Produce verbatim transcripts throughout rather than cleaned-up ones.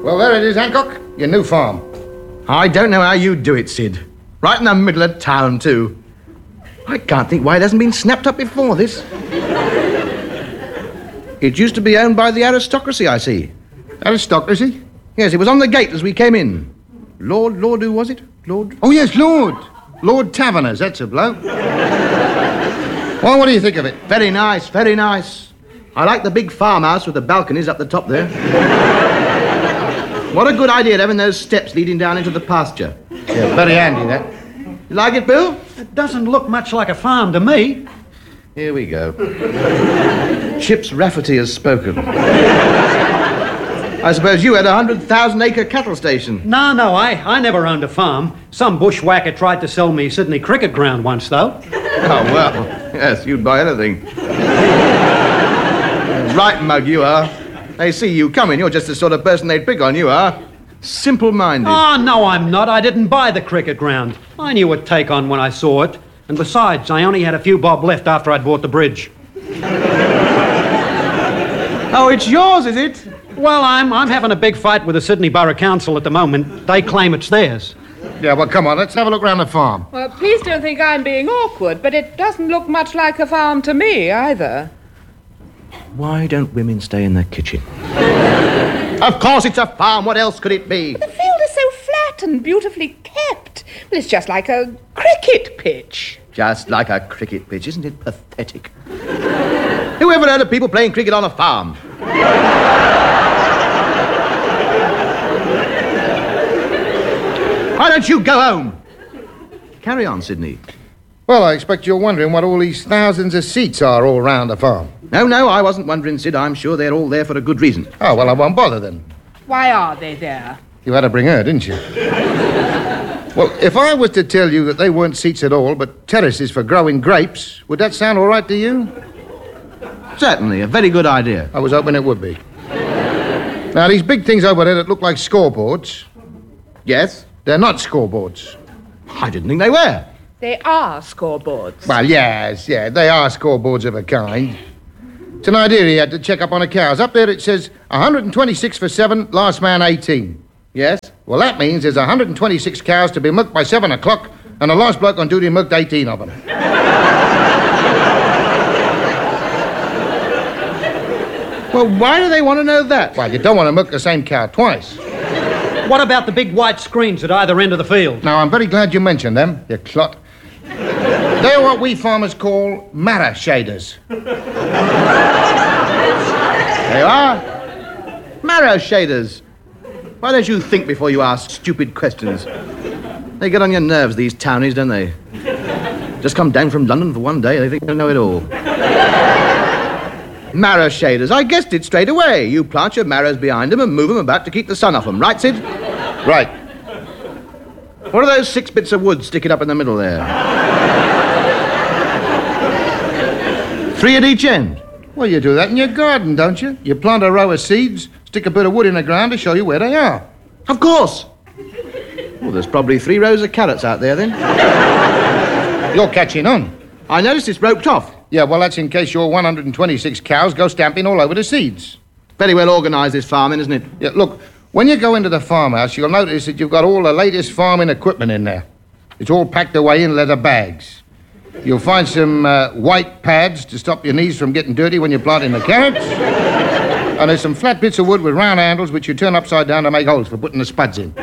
Well, there it is, Hancock. Your new farm. I don't know how you do it, Sid. Right in the middle of town, too. I can't think why it hasn't been snapped up before this. It used to be owned by the aristocracy, I see. Aristocracy? Yes, it was on the gate as we came in. Lord, Lord who was it? Lord? Oh, yes, Lord. Lord Taverners, that's a bloke. Well, what do you think of it? Very nice, very nice. I like the big farmhouse with the balconies up the top there. What a good idea having those steps leading down into the pasture. Yeah, very handy, that. You like it, Bill? It doesn't look much like a farm to me. Here we go. Chips Rafferty has spoken. I suppose you had a hundred thousand acre cattle station. No, no, I, I never owned a farm. Some bushwhacker tried to sell me Sydney cricket ground once, though. Oh, well, yes, you'd buy anything. Right, Mug, you are. They see you coming. You're just the sort of person they'd pick on, you are. Simple-minded. Oh, no, I'm not. I didn't buy the cricket ground. I knew what take on when I saw it. And besides, I only had a few bob left after I'd bought the bridge. Oh, it's yours, is it? Well, I'm, I'm having a big fight with the Sydney Borough Council at the moment. They claim it's theirs. Yeah, well, come on, let's have a look around the farm. Well, please don't think I'm being awkward, but it doesn't look much like a farm to me, either. Why don't women stay in the kitchen? Of course it's a farm. What else could it be? But the field is so flat and beautifully kept. Well, it's just like a cricket pitch. Just like a cricket pitch. Isn't it pathetic? Who ever heard of people playing cricket on a farm? Why don't you go home? Carry on, Sidney. Well, I expect you're wondering what all these thousands of seats are all round the farm. No, no, I wasn't wondering, Sid. I'm sure they're all there for a good reason. Oh, well, I won't bother then. Why are they there? You had to bring her, didn't you? Well, if I was to tell you that they weren't seats at all, but terraces for growing grapes, would that sound all right to you? Certainly, a very good idea. I was hoping it would be. Now, these big things over there that look like scoreboards, Yes? they're not scoreboards. I didn't think they were. They are scoreboards. Well, yes, yeah, they are scoreboards of a kind. It's an idea he had to check up on the cows. Up there it says one hundred twenty-six for seven, last man eighteen. Yes? Well, that means there's one hundred twenty-six cows to be milked by seven o'clock, and the last bloke on duty milked eighteen of them. Well, why do they want to know that? Well, you don't want to milk the same cow twice. What about the big white screens at either end of the field? Now, I'm very glad you mentioned them, you clot. They're what we farmers call marrow shaders. They are. Marrow shaders. Why don't you think before you ask stupid questions? They get on your nerves, these townies, don't they? Just come down from London for one day, they think they know it all. Marrow shaders. I guessed it straight away. You plant your marrows behind them and move them about to keep the sun off them. Right, Sid? Right. What are those six bits of wood sticking up in the middle there? Three at each end. Well, you do that in your garden, don't you? You plant a row of seeds, stick a bit of wood in the ground to show you where they are. Of course. Well, there's probably three rows of carrots out there, then. You're catching on. I noticed it's roped off. Yeah, well, that's in case your one hundred twenty-six cows go stamping all over the seeds. Very well organised, this farming, isn't it? Yeah, look, when you go into the farmhouse, you'll notice that you've got all the latest farming equipment in there. It's all packed away in leather bags. You'll find some uh, white pads to stop your knees from getting dirty when you're planting the carrots. And there's some flat bits of wood with round handles which you turn upside down to make holes for putting the spuds in.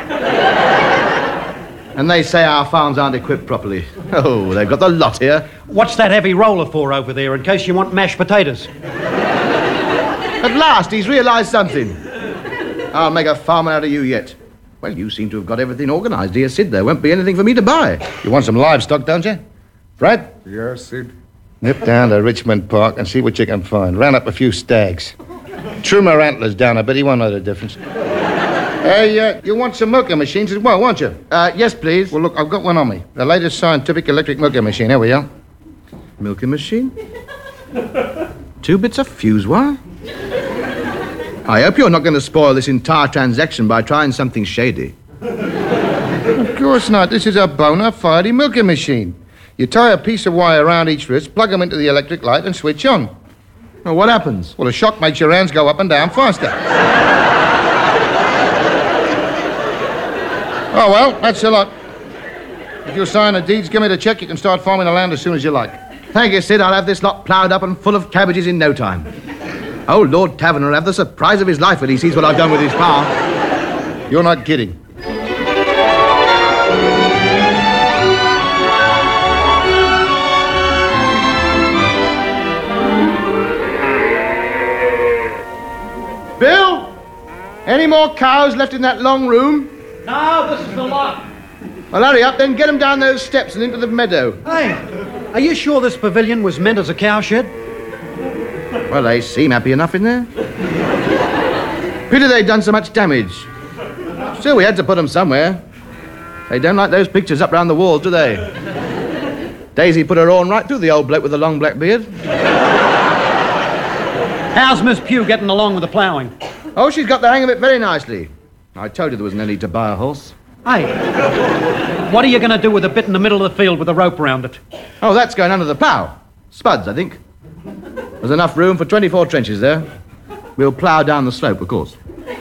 And they say our farms aren't equipped properly. Oh, they've got the lot here. What's that heavy roller for over there in case you want mashed potatoes? At last, he's realised something. I'll make a farmer out of you yet. Well, you seem to have got everything organised here, Sid. There won't be anything for me to buy. You want some livestock, don't you? Fred? Yes, Sid. Nip down to Richmond Park and see what you can find. Round up a few stags. Trim her antlers down a bit, he won't know the difference. Hey, uh, you want some milking machines as well, won't you? Uh, yes, please. Well, look, I've got one on me. The latest scientific electric milking machine. Here we are. Milking machine? Two bits of fuse wire? I hope you're not going to spoil this entire transaction by trying something shady. Of course not. This is a bona fide milking machine. You tie a piece of wire around each wrist, plug them into the electric light, and switch on. Well, what happens? Well, a shock makes your hands go up and down faster. Oh, well, that's a lot. If you'll sign the deeds, give me the cheque, you can start farming the land as soon as you like. Thank you, Sid. I'll have this lot ploughed up and full of cabbages in no time. Oh, Lord Taverner will have the surprise of his life when he sees what I've done with his farm. You're not kidding. Bill? Any more cows left in that long room? No, this is the lot. Well, hurry up, then get them down those steps and into the meadow. Hey, are you sure this pavilion was meant as a cowshed? Well, they seem happy enough in there. Pity they'd done so much damage. Still, we had to put them somewhere. They don't like those pictures up round the walls, do they? Daisy put her horn right through the old bloke with the long black beard. How's Miss Pugh getting along with the ploughing? Oh, she's got the hang of it very nicely. I told you there was no need to buy a horse. Hey, what are you going to do with a bit in the middle of the field with a rope around it? Oh, that's going under the plough. Spuds, I think. There's enough room for twenty-four trenches there. We'll plough down the slope, of course.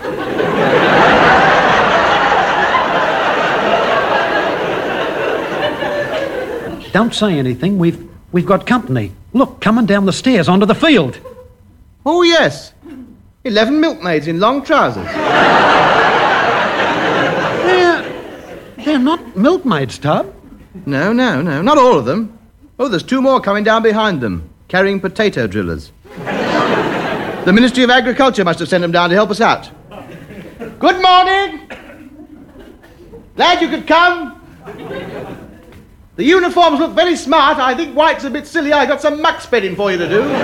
Don't say anything. We've we've got company. Look, coming down the stairs onto the field. Oh, yes. Eleven milkmaids in long trousers. They're, they're not milkmaids, Tub. No, no, no. Not all of them. Oh, there's two more coming down behind them, carrying potato drillers. The Ministry of Agriculture must have sent them down to help us out. Good morning. Glad you could come. The uniforms look very smart. I think white's a bit silly. I got some muck spreading for you to do.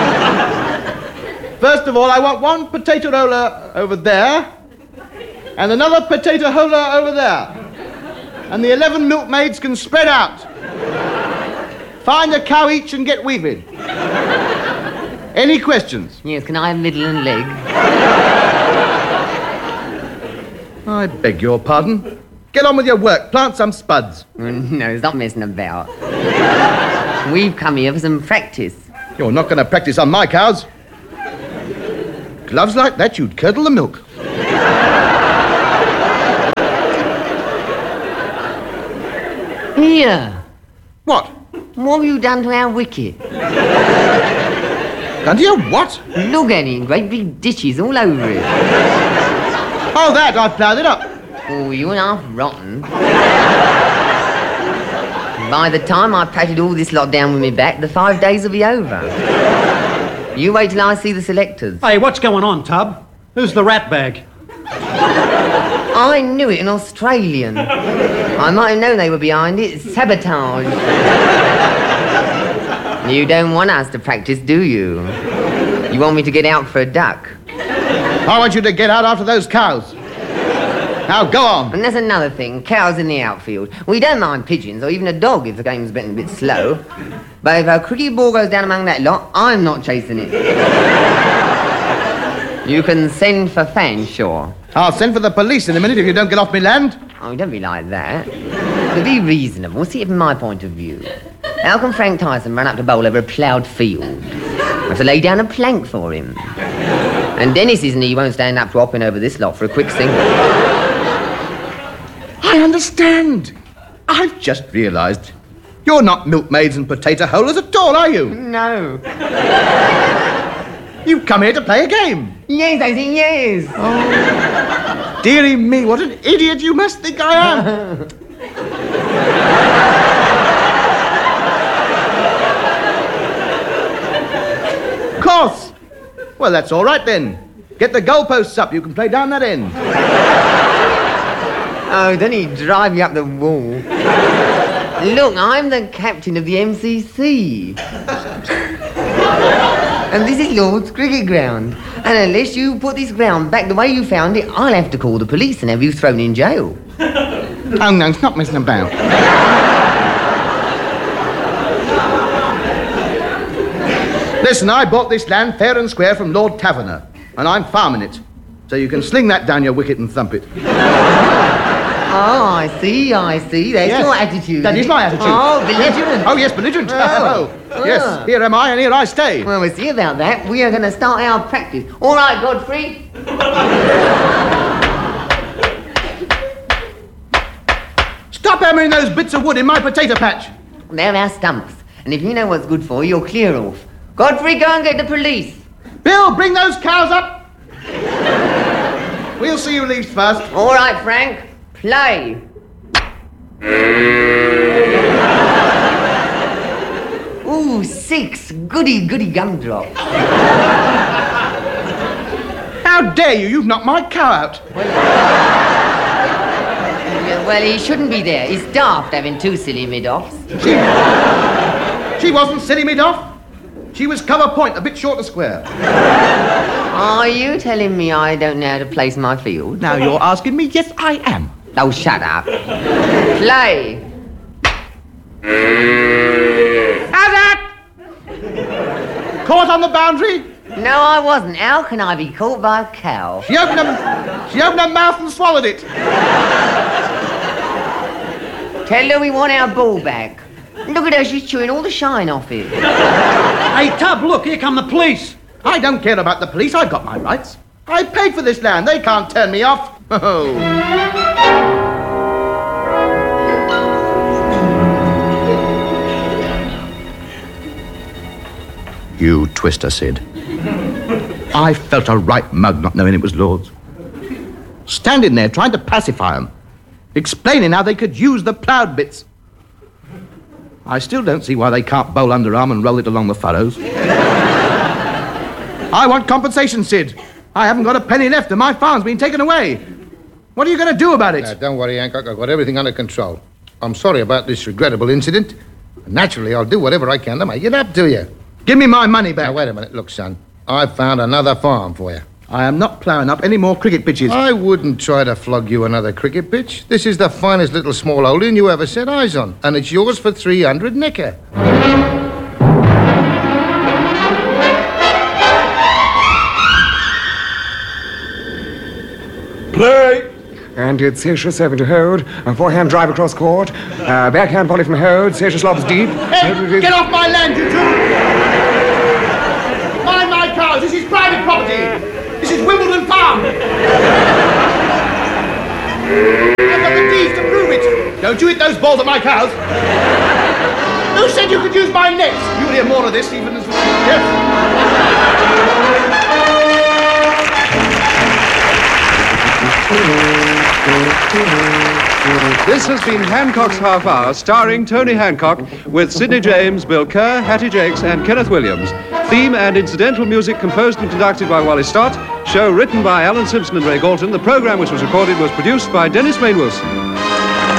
First of all, I want one potato roller over there, and another potato roller over there. And the eleven milkmaids can spread out. Find a cow each and get weaving. Any questions? Yes, can I have middle and leg? I beg your pardon. Get on with your work. Plant some spuds. No, stop messing about. We've come here for some practice. You're not going to practice on my cows. Gloves like that, you'd curdle the milk. Here. What? What have you done to our wicket? Done to your what? Look at it, great big ditches all over it. Oh, that, I've ploughed it up. Oh, you're half rotten. By the time I patted all this lot down with me back, the five days will be over. You wait till I see the selectors. Hey, what's going on, Tub? Who's the rat bag? I knew it, an Australian. I might have known they were behind it. Sabotage. You don't want us to practice, do you? You want me to get out for a duck? I want you to get out after those cows. Now, go on. And there's another thing, cows in the outfield. We don't mind pigeons, or even a dog if the game's been a bit slow. But if a cricket ball goes down among that lot, I'm not chasing it. You can send for Fanshawe. I'll send for the police in a minute if you don't get off me land. Oh, don't be like that. To be reasonable, see it from my point of view. How can Frank Tyson run up to bowl over a ploughed field? I have to lay down a plank for him. And Dennis's knee won't stand up to hopping over this lot for a quick single. I understand. I've just realised. You're not milkmaids and potato holers at all, are you? No. You've come here to play a game. Yes, I think yes. Oh, dearie me, what an idiot you must think I am. Of course. Well, that's all right then. Get the goalposts up. You can play down that end. Oh, don't he drive you up the wall? Look, I'm the captain of the M C C. And this is Lord's cricket ground. And unless you put this ground back the way you found it, I'll have to call the police and have you thrown in jail. Oh, no, stop messing about. Listen, I bought this land fair and square from Lord Taverner, and I'm farming it. So you can sling that down your wicket and thump it. Oh, I see, I see. There's Yes. your attitude. That is my attitude. Oh, belligerent. Oh, yes, belligerent. Oh. Oh. Yes, Ah. here am I, and here I stay. Well, we'll see about that. We are going to start our practice. All right, Godfrey. hammering those bits of wood in my potato patch. They're our stumps. And if you know what's good for you, you're clear off. Godfrey, go and get the police. Bill, bring those cows up. We'll see who leaves first. All right, Frank. Play. Ooh, six. Goody, goody gumdrops. How dare you? You've knocked my cow out. Well, he shouldn't be there. He's daft having two silly mid-offs. She, she wasn't silly mid-off. She was cover point, a bit short of square. Are you telling me I don't know how to place my field? Now you're asking me? Yes, I am. Oh, shut up. Play. How's that? Caught on the boundary? No, I wasn't. How can I be caught by a cow? She opened her, she opened her mouth and swallowed it. Tell her we want our ball back. Look at her, she's chewing all the shine off it. Hey, Tub, look, here come the police. I don't care about the police. I've got my rights. I paid for this land. They can't turn me off. Oh. You twister, Sid. I felt a right mug not knowing it was Lord's. Standing there trying to pacify them, explaining how they could use the ploughed bits. I still don't see why they can't bowl underarm and roll it along the furrows. I want compensation, Sid. I haven't got a penny left and my farm's been taken away. What are you going to do about it? Now, don't worry, Hancock. I've got everything under control. I'm sorry about this regrettable incident. Naturally, I'll do whatever I can to make it up to you. Give me my money back. Now, wait a minute. Look, son, I've found another farm for you. I am not ploughing up any more cricket pitches. I wouldn't try to flog you another cricket pitch. This is the finest little small holding you ever set eyes on, and it's yours for three hundred nicker. Play! And it's Satius serving to hold. A forehand drive across court. Uh, backhand volley from hold. Satius lobs deep. Hey, get off my land, you two! Mind my cows. This is private property. This is Wimbledon Farm. I've got the deeds to prove it. Don't you hit those balls at my cows. Who said you could use my nets? You'll hear more of this even as... Yes. This has been Hancock's Half Hour, starring Tony Hancock, with Sidney James, Bill Kerr, Hattie Jakes, and Kenneth Williams. Theme and incidental music composed and conducted by Wally Stott. Show written by Alan Simpson and Ray Galton. The program, which was recorded, was produced by Dennis Main Wilson.